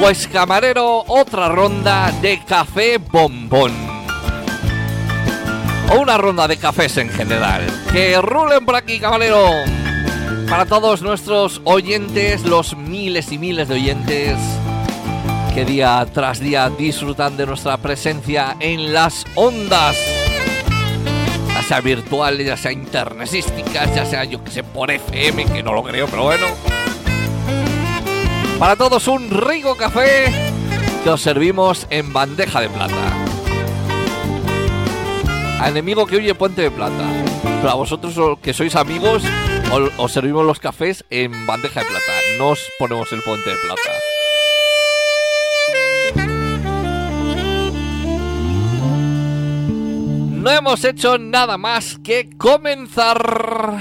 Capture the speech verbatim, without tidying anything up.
Pues camarero, otra ronda de café bombón. O una ronda de cafés en general. Que rulen por aquí, camarero. Para todos nuestros oyentes, los miles y miles de oyentes que día tras día disfrutan de nuestra presencia en las ondas. Ya sea virtuales, ya sea internesísticas, ya sea, yo que sé, por F M, que no lo creo, pero bueno. Para todos un rico café que os servimos en bandeja de plata. A enemigo que huye, puente de plata. Pero a vosotros que sois amigos, os servimos los cafés en bandeja de plata. No os ponemos el puente de plata. No hemos hecho nada más que comenzar.